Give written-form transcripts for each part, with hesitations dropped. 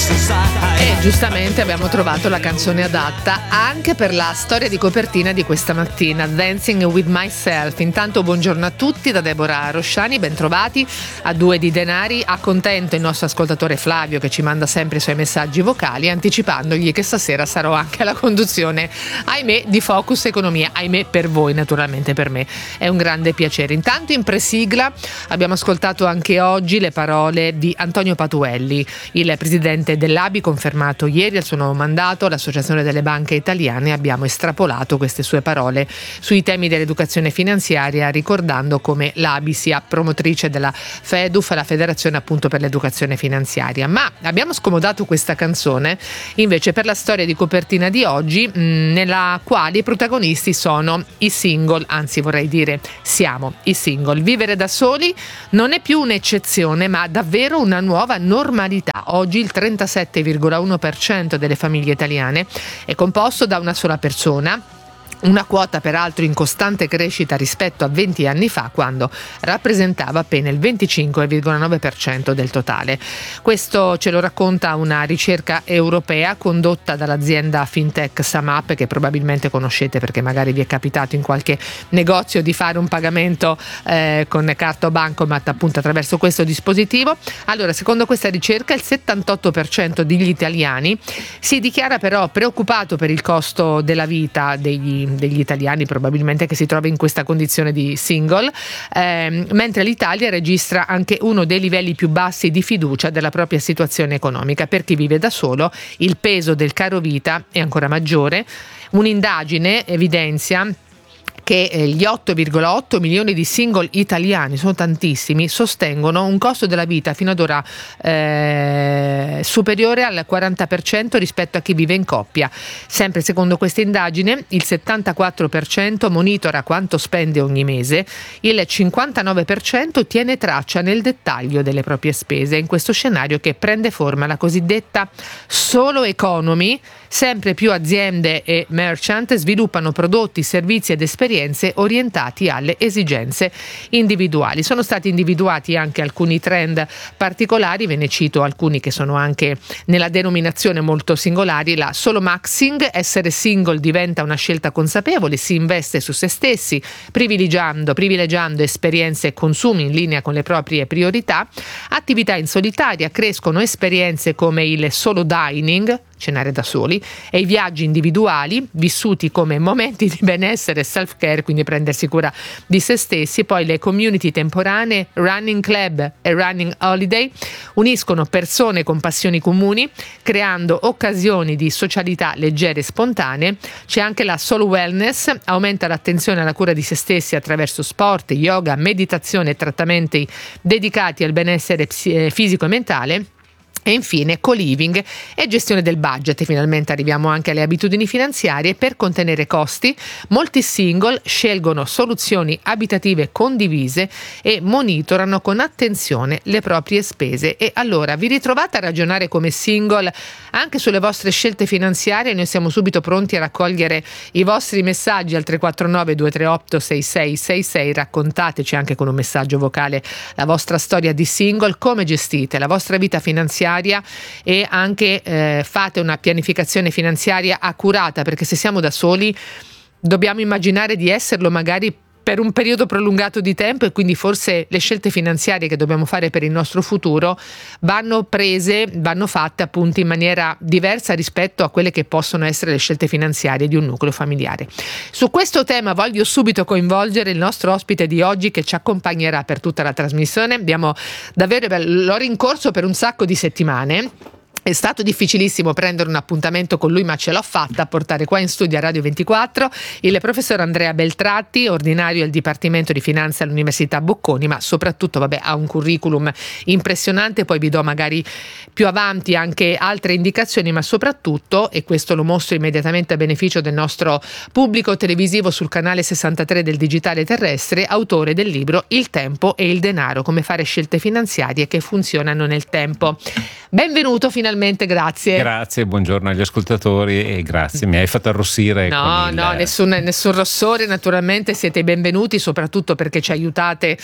E giustamente abbiamo trovato la canzone adatta anche per la storia di copertina di questa mattina, Dancing with Myself. Intanto buongiorno a tutti da Deborah Rosciani, bentrovati a Due di Denari. A contento il nostro ascoltatore Flavio, che ci manda sempre i suoi messaggi vocali, anticipandogli che stasera sarò anche alla conduzione, ahimè, di Focus Economia. Ahimè per voi, naturalmente per me è un grande piacere. Intanto in presigla abbiamo ascoltato anche oggi le parole di Antonio Patuelli, il presidente dell'ABI, confermato ieri al suo nuovo mandato all'Associazione delle Banche Italiane. Abbiamo estrapolato queste sue parole sui temi dell'educazione finanziaria, ricordando come l'ABI sia promotrice della FEDUF, la Federazione appunto per l'Educazione Finanziaria. Ma abbiamo scomodato questa canzone invece per la storia di copertina di oggi, nella quale i protagonisti sono i single, anzi vorrei dire siamo i single. Vivere da soli non è più un'eccezione, ma davvero una nuova normalità. Oggi il 37,1% delle famiglie italiane è composto da una sola persona, una quota peraltro in costante crescita rispetto a 20 anni fa, quando rappresentava appena il 25,9% del totale. Questo ce lo racconta una ricerca europea condotta dall'azienda fintech SumUp, che probabilmente conoscete perché magari vi è capitato in qualche negozio di fare un pagamento con carta o bancomat appunto attraverso questo dispositivo. Allora, secondo questa ricerca il 78% degli italiani si dichiara però preoccupato per il costo della vita degli italiani, probabilmente, che si trova in questa condizione di single, mentre l'Italia registra anche uno dei livelli più bassi di fiducia della propria situazione economica. Per chi vive da solo il peso del caro vita è ancora maggiore. Un'indagine evidenzia che gli 8,8 milioni di single italiani, sono tantissimi, sostengono un costo della vita fino ad ora superiore al 40% rispetto a chi vive in coppia. Sempre secondo questa indagine il 74% monitora quanto spende ogni mese, il 59% tiene traccia nel dettaglio delle proprie spese. In questo scenario che prende forma la cosiddetta solo economy, sempre più aziende e merchant sviluppano prodotti, servizi ed esperienze orientati alle esigenze individuali. Sono stati individuati anche alcuni trend particolari, ve ne cito alcuni che sono anche nella denominazione molto singolari. La solo maxing: essere single diventa una scelta consapevole, si investe su se stessi, privilegiando esperienze e consumi in linea con le proprie priorità. Attività in solitaria: crescono esperienze come il solo dining, cenare da soli, e i viaggi individuali vissuti come momenti di benessere e self-care, quindi prendersi cura di se stessi. Poi le community temporanee, running club e running holiday uniscono persone con passioni comuni, creando occasioni di socialità leggere e spontanee. C'è anche la solo wellness: aumenta l'attenzione alla cura di se stessi attraverso sport, yoga, meditazione e trattamenti dedicati al benessere fisico e mentale. E infine co-living e gestione del budget. Finalmente arriviamo anche alle abitudini finanziarie. Per contenere costi, molti single scelgono soluzioni abitative condivise e monitorano con attenzione le proprie spese. E allora, vi ritrovate a ragionare come single anche sulle vostre scelte finanziarie? Noi siamo subito pronti a raccogliere i vostri messaggi al 349 238 6666. Raccontateci anche con un messaggio vocale la vostra storia di single, come gestite la vostra vita finanziaria e anche fate una pianificazione finanziaria accurata, perché se siamo da soli dobbiamo immaginare di esserlo magari per un periodo prolungato di tempo, e quindi forse le scelte finanziarie che dobbiamo fare per il nostro futuro vanno fatte appunto in maniera diversa rispetto a quelle che possono essere le scelte finanziarie di un nucleo familiare. Su questo tema voglio subito coinvolgere il nostro ospite di oggi, che ci accompagnerà per tutta la trasmissione. L'ho rincorso per un sacco di settimane. È stato difficilissimo prendere un appuntamento con lui, ma ce l'ho fatta a portare qua in studio a Radio 24 il professor Andrea Beltratti, ordinario al Dipartimento di Finanza all'Università Bocconi, ma soprattutto ha un curriculum impressionante. Poi vi do magari più avanti anche altre indicazioni, ma soprattutto, e questo lo mostro immediatamente a beneficio del nostro pubblico televisivo sul canale 63 del Digitale Terrestre, autore del libro Il tempo e il denaro, come fare scelte finanziarie che funzionano nel tempo. Benvenuto finalmente finalmente, grazie. Grazie, buongiorno agli ascoltatori e grazie, mi hai fatto arrossire. No, nessun rossore, naturalmente siete benvenuti, soprattutto perché ci aiutate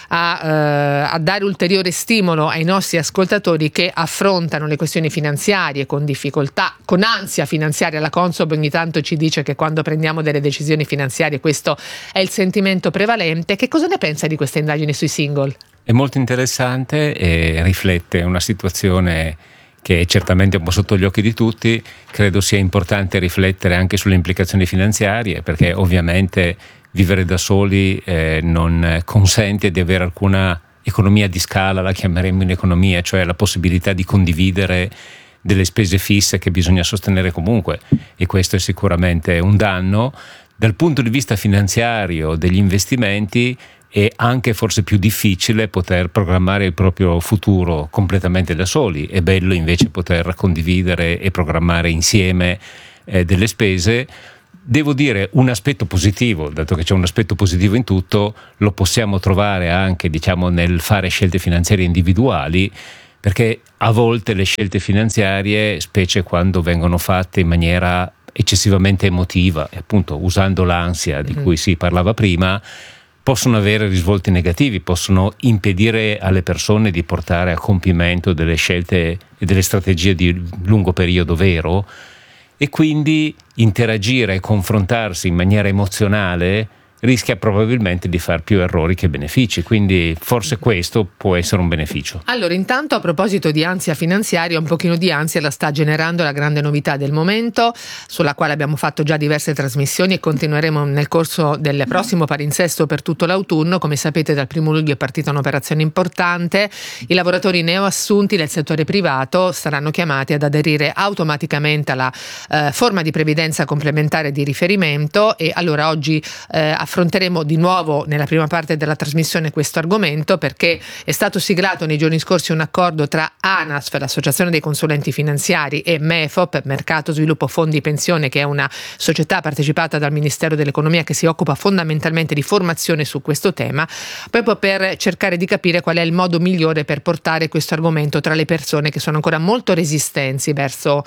a dare ulteriore stimolo ai nostri ascoltatori che affrontano le questioni finanziarie con difficoltà, con ansia finanziaria. La Consob ogni tanto ci dice che quando prendiamo delle decisioni finanziarie questo è il sentimento prevalente. Che cosa ne pensa di questa indagine sui single? È molto interessante e riflette una situazione che è certamente un po' sotto gli occhi di tutti. Credo sia importante riflettere anche sulle implicazioni finanziarie, perché ovviamente vivere da soli non consente di avere alcuna economia di scala, la chiameremmo in economia, cioè la possibilità di condividere delle spese fisse che bisogna sostenere comunque, e questo è sicuramente un danno. Dal punto di vista finanziario degli investimenti è anche forse più difficile poter programmare il proprio futuro completamente da soli. È bello invece poter condividere e programmare insieme delle spese. Devo dire un aspetto positivo, dato che c'è un aspetto positivo in tutto, lo possiamo trovare anche, diciamo, nel fare scelte finanziarie individuali, perché a volte le scelte finanziarie, specie quando vengono fatte in maniera eccessivamente emotiva e appunto usando l'ansia di cui si parlava prima, possono avere risvolti negativi, possono impedire alle persone di portare a compimento delle scelte e delle strategie di lungo periodo vero, e quindi interagire e confrontarsi in maniera emozionale rischia probabilmente di far più errori che benefici, quindi forse questo può essere un beneficio. Allora, intanto, a proposito di ansia finanziaria, un pochino di ansia la sta generando la grande novità del momento, sulla quale abbiamo fatto già diverse trasmissioni e continueremo nel corso del prossimo palinsesto per tutto l'autunno. Come sapete, dal 1° luglio è partita un'operazione importante. I lavoratori neoassunti del settore privato saranno chiamati ad aderire automaticamente alla forma di previdenza complementare di riferimento, e allora oggi affronteremo di nuovo nella prima parte della trasmissione questo argomento, perché è stato siglato nei giorni scorsi un accordo tra ANASF, l'Associazione dei Consulenti Finanziari, e MEFOP, Mercato Sviluppo Fondi Pensione, che è una società partecipata dal Ministero dell'Economia che si occupa fondamentalmente di formazione su questo tema, proprio per cercare di capire qual è il modo migliore per portare questo argomento tra le persone che sono ancora molto resistenti verso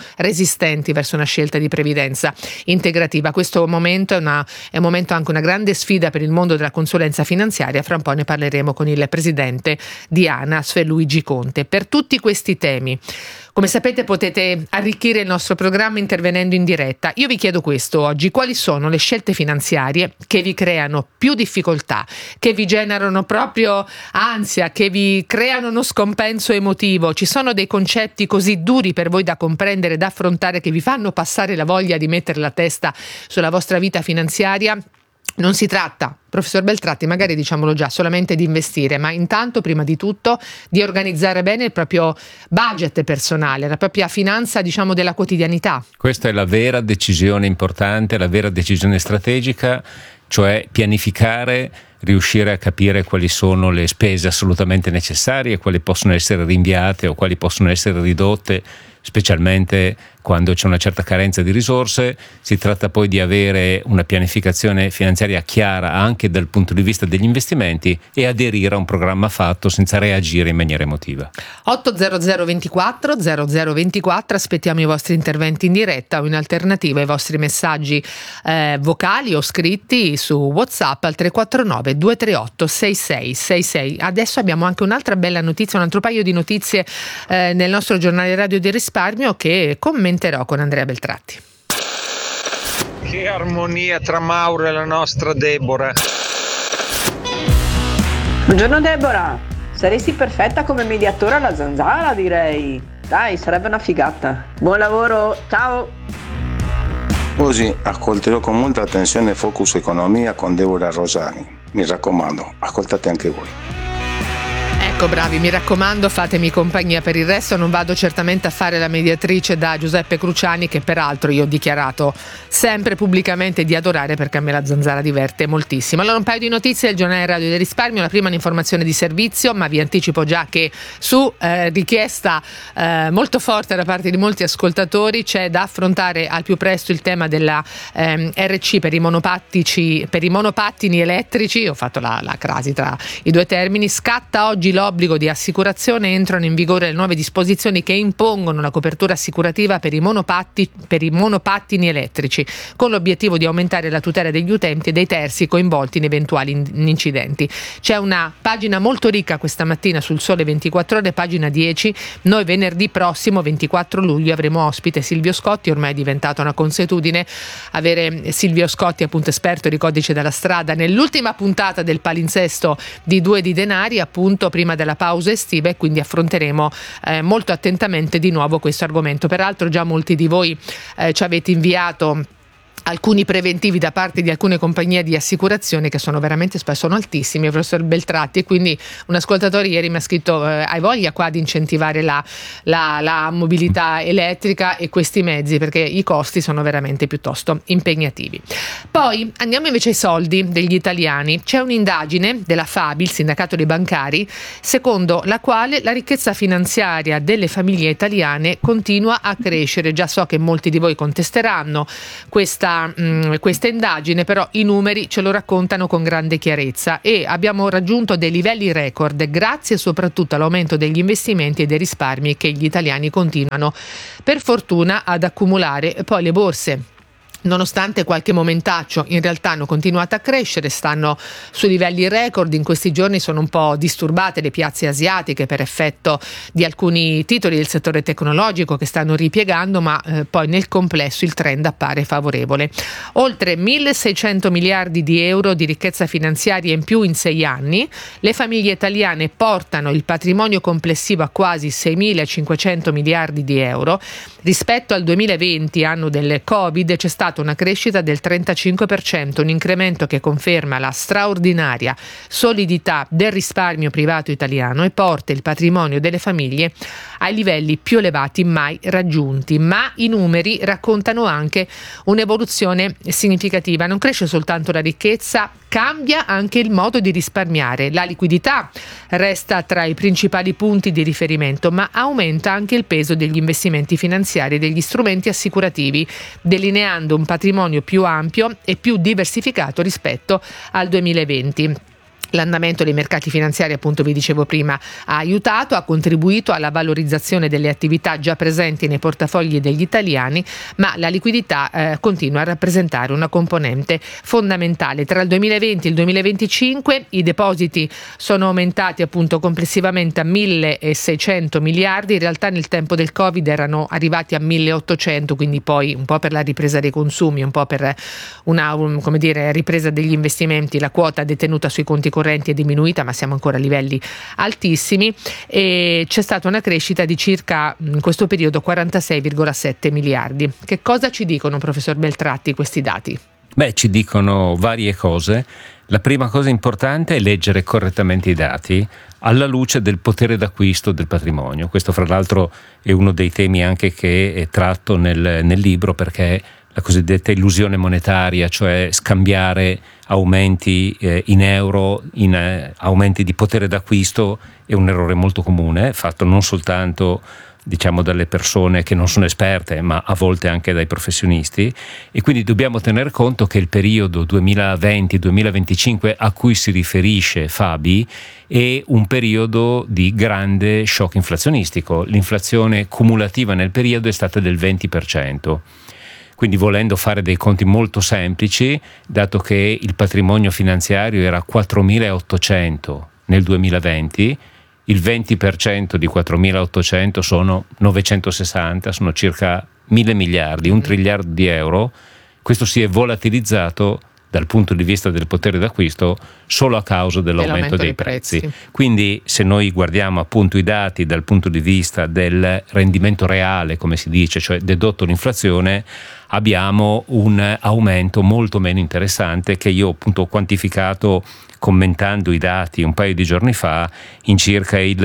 una scelta di previdenza integrativa. Questo momento è un momento anche una grande sfida per il mondo della consulenza finanziaria. Fra un po' ne parleremo con il presidente di ANASF, Luigi Conte. Per tutti questi temi, come sapete, potete arricchire il nostro programma intervenendo in diretta. Io vi chiedo questo oggi: quali sono le scelte finanziarie che vi creano più difficoltà, che vi generano proprio ansia, che vi creano uno scompenso emotivo? Ci sono dei concetti così duri per voi da comprendere, da affrontare, che vi fanno passare la voglia di mettere la testa sulla vostra vita finanziaria? Non si tratta, professor Beltratti, magari diciamolo già, solamente di investire, ma intanto, prima di tutto, di organizzare bene il proprio budget personale, la propria finanza, diciamo, della quotidianità. Questa è la vera decisione importante, la vera decisione strategica, cioè pianificare, riuscire a capire quali sono le spese assolutamente necessarie, quali possono essere rinviate o quali possono essere ridotte, specialmente quando c'è una certa carenza di risorse. Si tratta poi di avere una pianificazione finanziaria chiara anche dal punto di vista degli investimenti e aderire a un programma fatto senza reagire in maniera emotiva. 80024 0024, aspettiamo i vostri interventi in diretta o in alternativa i vostri messaggi vocali o scritti su WhatsApp al 349 238 6666. Adesso abbiamo anche un'altra bella notizia, un altro paio di notizie nel nostro giornale radio del risparmio che commenterò con Andrea Beltratti. Che armonia tra Mauro e la nostra Deborah. Buongiorno Deborah, saresti perfetta come mediatore alla zanzara, direi. Dai, sarebbe una figata. Buon lavoro, ciao. Oggi ascolterò con molta attenzione Focus Economia con Deborah Rosani. Mi raccomando, ascoltate anche voi. Ecco, bravi, mi raccomando, fatemi compagnia. Per il resto non vado certamente a fare la mediatrice da Giuseppe Cruciani, che peraltro io ho dichiarato sempre pubblicamente di adorare, perché a me la zanzara diverte moltissimo. Allora, un paio di notizie del giornale radio del risparmio. La prima, un'informazione di servizio, ma vi anticipo già che su richiesta molto forte da parte di molti ascoltatori c'è da affrontare al più presto il tema della RC per i monopattini elettrici. Ho fatto la crasi tra i due termini. Scatta oggi l'obbligo dell'obbligo di assicurazione entrano in vigore le nuove disposizioni che impongono la copertura assicurativa per i monopattini elettrici, con l'obiettivo di aumentare la tutela degli utenti e dei terzi coinvolti in eventuali incidenti. C'è una pagina molto ricca questa mattina sul Sole 24 Ore, pagina 10. Noi venerdì prossimo 24 luglio avremo ospite Silvio Scotti. Ormai è diventata una consuetudine avere Silvio Scotti, appunto esperto di codice della strada, nell'ultima puntata del palinsesto di Due di Denari, appunto prima della pausa estiva, e quindi affronteremo molto attentamente di nuovo questo argomento. Peraltro già molti di voi ci avete inviato alcuni preventivi da parte di alcune compagnie di assicurazione che sono veramente spesso altissimi, professor Beltratti, e quindi un ascoltatore ieri mi ha scritto: hai voglia qua di incentivare la mobilità elettrica e questi mezzi, perché i costi sono veramente piuttosto impegnativi. Poi andiamo invece ai soldi degli italiani. C'è un'indagine della Fabi, il sindacato dei bancari, secondo la quale la ricchezza finanziaria delle famiglie italiane continua a crescere. Già so che molti di voi contesteranno questa indagine, però i numeri ce lo raccontano con grande chiarezza, e abbiamo raggiunto dei livelli record grazie soprattutto all'aumento degli investimenti e dei risparmi che gli italiani continuano per fortuna ad accumulare. Poi le borse, nonostante qualche momentaccio, in realtà hanno continuato a crescere, stanno su livelli record. In questi giorni sono un po' disturbate le piazze asiatiche per effetto di alcuni titoli del settore tecnologico che stanno ripiegando, ma poi nel complesso il trend appare favorevole. Oltre 1.600 miliardi di euro di ricchezza finanziaria in più in 6 anni. Le famiglie italiane portano il patrimonio complessivo a quasi 6.500 miliardi di euro. Rispetto al 2020, anno del Covid, c'è stata una crescita del 35%, un incremento che conferma la straordinaria solidità del risparmio privato italiano e porta il patrimonio delle famiglie ai livelli più elevati mai raggiunti. Ma i numeri raccontano anche un'evoluzione significativa. Non cresce soltanto la ricchezza, cambia anche il modo di risparmiare. La liquidità resta tra i principali punti di riferimento, ma aumenta anche il peso degli investimenti finanziari e degli strumenti assicurativi, delineando un patrimonio più ampio e più diversificato rispetto al 2020. L'andamento dei mercati finanziari, appunto vi dicevo prima, ha aiutato, ha contribuito alla valorizzazione delle attività già presenti nei portafogli degli italiani, ma la liquidità continua a rappresentare una componente fondamentale. Tra il 2020 e il 2025 i depositi sono aumentati appunto complessivamente a 1.600 miliardi, in realtà nel tempo del Covid erano arrivati a 1.800, quindi poi un po' per la ripresa dei consumi, un po' per una ripresa degli investimenti, la quota detenuta sui conti correnti è diminuita, ma siamo ancora a livelli altissimi, e c'è stata una crescita di circa in questo periodo 46,7 miliardi. Che cosa ci dicono, professor Beltratti, questi dati? Ci dicono varie cose. La prima cosa importante è leggere correttamente i dati alla luce del potere d'acquisto del patrimonio. Questo fra l'altro è uno dei temi anche che è tratto nel libro, perché la cosiddetta illusione monetaria, cioè scambiare aumenti in euro in aumenti di potere d'acquisto, è un errore molto comune, fatto non soltanto dalle persone che non sono esperte, ma a volte anche dai professionisti, e quindi dobbiamo tener conto che il periodo 2020-2025 a cui si riferisce Fabi è un periodo di grande shock inflazionistico. L'inflazione cumulativa nel periodo è stata del 20%. Quindi, volendo fare dei conti molto semplici, dato che il patrimonio finanziario era 4.800 nel 2020, il 20% di 4.800 sono 960, sono circa 1.000 miliardi, 1 triliardo di euro. Questo si è volatilizzato dal punto di vista del potere d'acquisto solo a causa dell'aumento dei prezzi. Quindi se noi guardiamo appunto i dati dal punto di vista del rendimento reale, come si dice, cioè dedotto l'inflazione, abbiamo un aumento molto meno interessante che io appunto ho quantificato commentando i dati un paio di giorni fa in circa il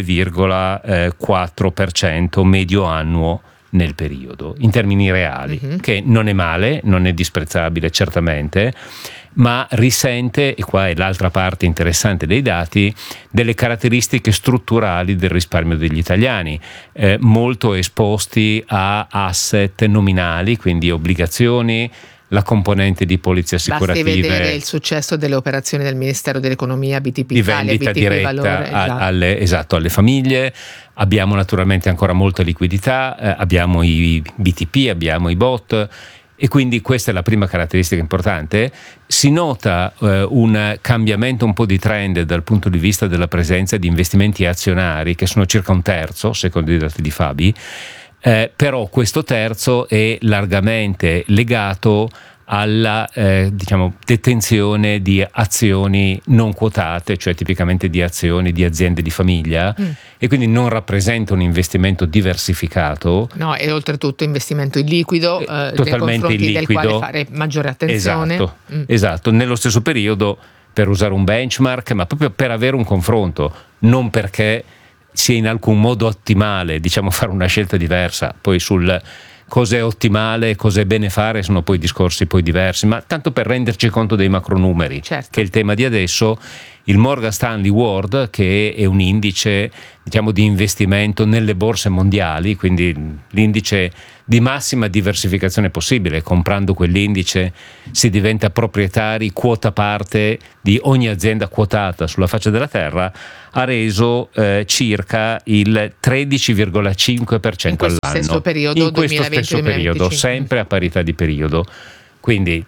2,4% medio annuo nel periodo, in termini reali, che non è male, non è disprezzabile certamente, ma risente, e qua è l'altra parte interessante dei dati, delle caratteristiche strutturali del risparmio degli italiani, molto esposti a asset nominali, quindi obbligazioni, la componente di polizze assicurative. Basti vedere il successo delle operazioni del Ministero dell'Economia, BTP di Italia, vendita BTP diretta Valore, alle famiglie. Abbiamo naturalmente ancora molta liquidità, abbiamo i BTP, abbiamo i bot, e quindi questa è la prima caratteristica importante. Si nota un cambiamento un po' di trend dal punto di vista della presenza di investimenti azionari, che sono circa un terzo secondo i dati di Fabi. Però questo terzo è largamente legato alla detenzione di azioni non quotate, cioè tipicamente di azioni di aziende di famiglia, e quindi non rappresenta un investimento diversificato. No, e oltretutto investimento illiquido, totalmente illiquido, del quale fare maggiore attenzione. Esatto, nello stesso periodo, per usare un benchmark, ma proprio per avere un confronto, non perché sia in alcun modo ottimale, fare una scelta diversa. Poi sul cosa è ottimale, cosa è bene fare sono poi discorsi poi diversi, ma tanto per renderci conto dei macronumeri, certo, che è il tema di adesso. Il Morgan Stanley World, che è un indice di investimento nelle borse mondiali, quindi l'indice di massima diversificazione possibile. Comprando quell'indice si diventa proprietari quota parte di ogni azienda quotata sulla faccia della terra, ha reso circa il 13,5% all'anno. Stesso periodo, in questo 2020, stesso periodo, 2025. sempre a parità di periodo. Quindi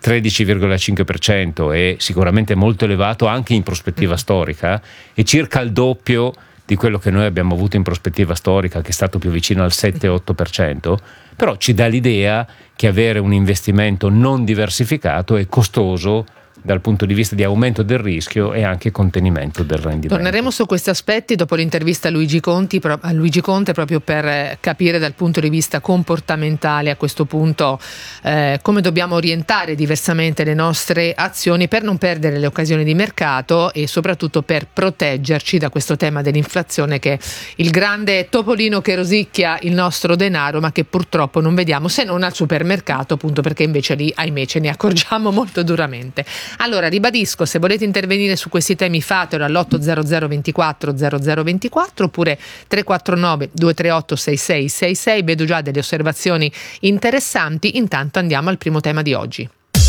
13,5% è sicuramente molto elevato anche in prospettiva storica, e circa il doppio di quello che noi abbiamo avuto in prospettiva storica, che è stato più vicino al 7-8%, però ci dà l'idea che avere un investimento non diversificato è costoso dal punto di vista di aumento del rischio e anche contenimento del rendimento. Torneremo su questi aspetti dopo l'intervista a Luigi Conte, proprio per capire dal punto di vista comportamentale a questo punto come dobbiamo orientare diversamente le nostre azioni per non perdere le occasioni di mercato e soprattutto per proteggerci da questo tema dell'inflazione, che è il grande topolino che rosicchia il nostro denaro, ma che purtroppo non vediamo se non al supermercato, appunto perché invece lì, ahimè, ce ne accorgiamo molto duramente. Allora, ribadisco, se volete intervenire su questi temi fatelo all'800 24 0024 oppure 349 238 6666. Vedo già delle osservazioni interessanti. Intanto andiamo al primo tema di oggi.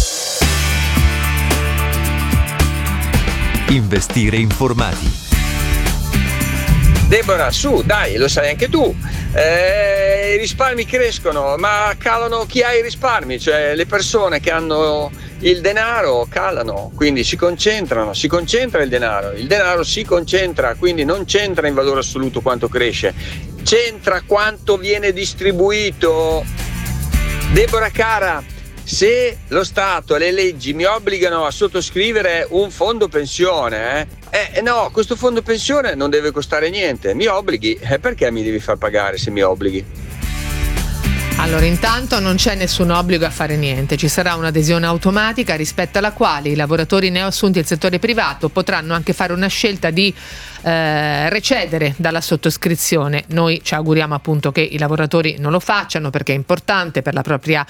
Investire informati. Deborah, su, dai, lo sai anche tu, i risparmi crescono, ma calano chi ha i risparmi, cioè le persone che hanno il denaro calano, quindi si concentra il denaro si concentra, quindi non c'entra in valore assoluto quanto cresce, c'entra quanto viene distribuito. Deborah cara, se lo Stato e le leggi mi obbligano a sottoscrivere un fondo pensione, no, questo fondo pensione non deve costare niente, mi obblighi, perché mi devi far pagare se mi obblighi? Allora, intanto non c'è nessun obbligo a fare niente, ci sarà un'adesione automatica rispetto alla quale i lavoratori neoassunti del settore privato potranno anche fare una scelta di recedere dalla sottoscrizione. Noi ci auguriamo appunto che i lavoratori non lo facciano, perché è importante per la propria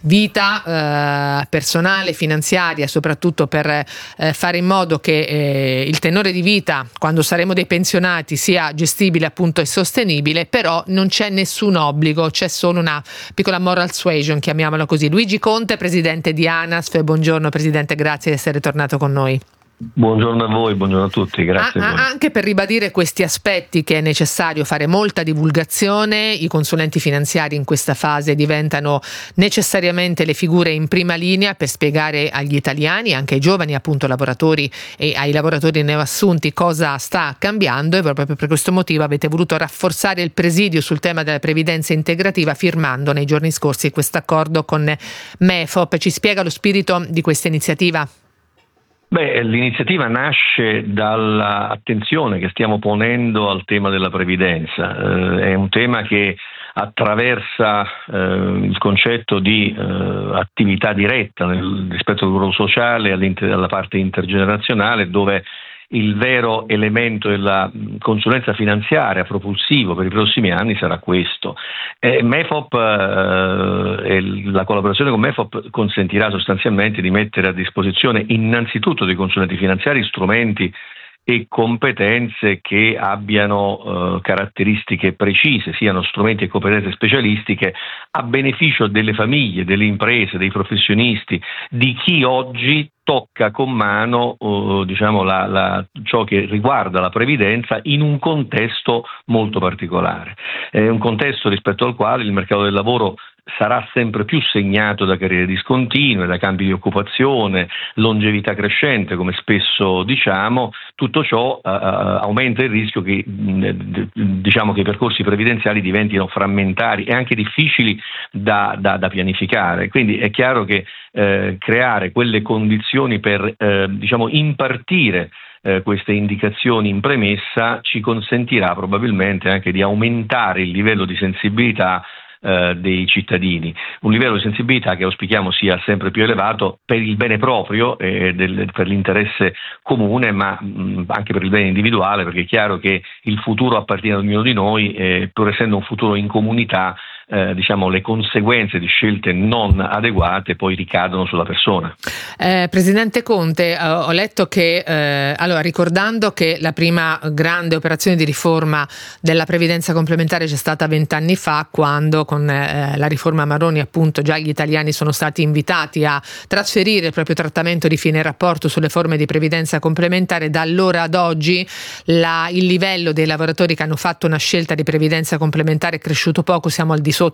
vita personale, finanziaria, soprattutto per fare in modo che il tenore di vita quando saremo dei pensionati sia gestibile appunto e sostenibile. Però non c'è nessun obbligo, c'è solo una piccola moral suasion, chiamiamola così. Luigi Conte, presidente di ANASF. Buongiorno presidente, grazie di essere tornato con noi. Buongiorno a voi, buongiorno a tutti, grazie. Anche per ribadire questi aspetti che è necessario fare molta divulgazione, i consulenti finanziari in questa fase diventano necessariamente le figure in prima linea per spiegare agli italiani, anche ai giovani appunto lavoratori e ai lavoratori neoassunti, cosa sta cambiando, e proprio per questo motivo avete voluto rafforzare il presidio sul tema della previdenza integrativa firmando nei giorni scorsi questo accordo con MEFOP. Ci spiega lo spirito di questa iniziativa? L'iniziativa nasce dall'attenzione che stiamo ponendo al tema della previdenza. È un tema che attraversa il concetto di attività diretta rispetto al ruolo sociale, alla parte intergenerazionale, dove il vero elemento della consulenza finanziaria propulsivo per i prossimi anni sarà questo. MEFOP e la collaborazione con MEFOP consentirà sostanzialmente di mettere a disposizione innanzitutto dei consulenti finanziari strumenti e competenze che abbiano caratteristiche precise, siano strumenti e competenze specialistiche a beneficio delle famiglie, delle imprese, dei professionisti, di chi oggi tocca con mano ciò che riguarda la previdenza in un contesto molto particolare. È un contesto rispetto al quale il mercato del lavoro sarà sempre più segnato da carriere discontinue, da cambi di occupazione, longevità crescente, come spesso diciamo. Tutto ciò aumenta il rischio che che i percorsi previdenziali diventino frammentari e anche difficili da pianificare. Quindi è chiaro che creare quelle condizioni per impartire queste indicazioni in premessa ci consentirà probabilmente anche di aumentare il livello di sensibilità dei cittadini, un livello di sensibilità che auspichiamo sia sempre più elevato per il bene proprio per l'interesse comune, ma anche per il bene individuale, perché è chiaro che il futuro appartiene ad ognuno di noi, pur essendo un futuro in comunità, le conseguenze di scelte non adeguate poi ricadono sulla persona. Presidente Conte, ho letto che ricordando che la prima grande operazione di riforma della previdenza complementare c'è stata 20 anni fa, quando con la riforma Maroni appunto già gli italiani sono stati invitati a trasferire il proprio trattamento di fine rapporto sulle forme di previdenza complementare. Da allora ad oggi il livello dei lavoratori che hanno fatto una scelta di previdenza complementare è cresciuto poco, siamo al di